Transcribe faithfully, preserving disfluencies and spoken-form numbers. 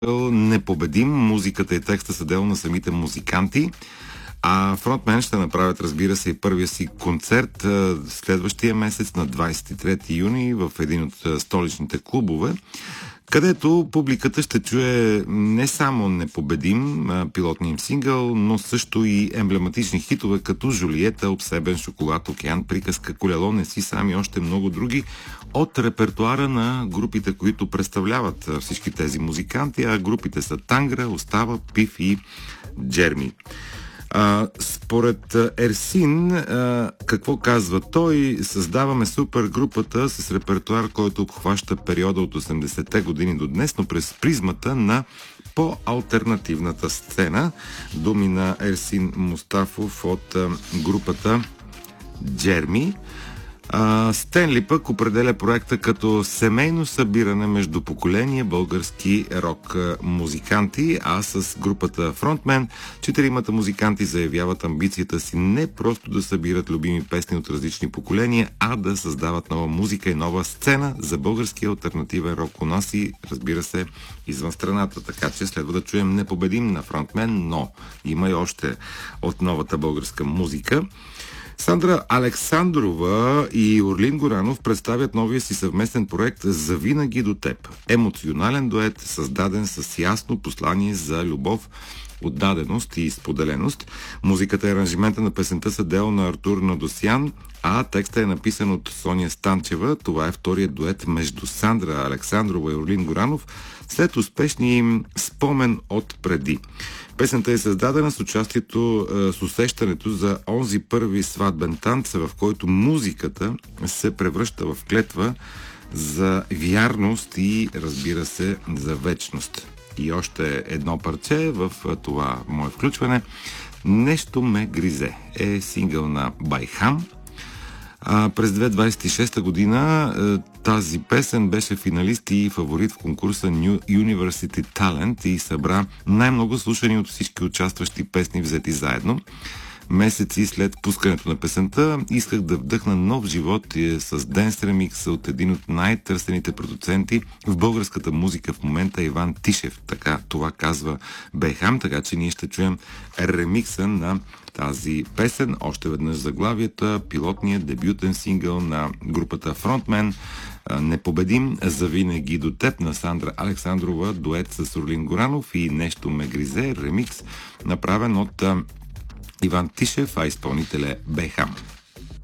Непобедим. Музиката и текста са дело на самите музиканти. А фронтмен ще направят, разбира се, и първия си концерт следващия месец на двадесет и трети юни в един от столичните клубове, където публиката ще чуе не само Непобедим, пилотния им сингъл, но също и емблематични хитове като Жулиета, Обсебен, Шоколад, Океан, Приказка, Колело, Не си сам и още много други от репертуара на групите, които представляват всички тези музиканти, а групите са Тангра, Остава, Пив и Джерми. А, според Ерсин, а, какво казва той? Създаваме супергрупата с репертуар, който обхваща периода от осемдесетте години до днес, но през призмата на по-алтернативната сцена. Думи на Ерсин Мустафов от а, групата Джерми. Uh, Стенли пък определя проекта като семейно събиране между поколения български рок музиканти, а с групата Фронтмен четиримата музиканти заявяват амбицията си не просто да събират любими песни от различни поколения, а да създават нова музика и нова сцена за българския алтернативен рок у нас и, разбира се, извън страната. Така че следва да чуем Непобедим на Фронтмен, но има и още от новата българска музика. Сандра Александрова и Орлин Горанов представят новия си съвместен проект "Завинаги до теб". Емоционален дует, създаден с ясно послание за любов, отдаденост и споделеност. Музиката и аранжимента на песента са дело на Артур Надосян, а текстът е написан от Соня Станчева. Това е вторият дует между Сандра Александрова и Орлин Горанов след успешния им спомен от преди. Песента е създадена с участието, с усещането за онзи първи сватбен танц, в който музиката се превръща в клетва за вярност и, разбира се, за вечност. И още едно парче в това мое включване. "Нещо ме гризе" е сингъл на Байхам. А през две хиляди двадесет и шеста година тази песен беше финалист и фаворит в конкурса New University Talent и събра най-много слушани от всички участващи песни взети заедно. Месеци след пускането на песента исках да вдъхна нов живот и с денс ремикса от един от най-търсените продуценти в българската музика в момента, Иван Тишев. Така, това казва Бейхам, така че ние ще чуем ремикса на тази песен. Още веднъж заглавията: пилотният дебютен сингъл на групата Фронтмен, "Непобедим", "Завинаги до теб" на Сандра Александрова, дует с Орлин Горанов и "Нещо ме гризе", ремикс, направен от Иван Тишев, а изпълнителя Бейхам.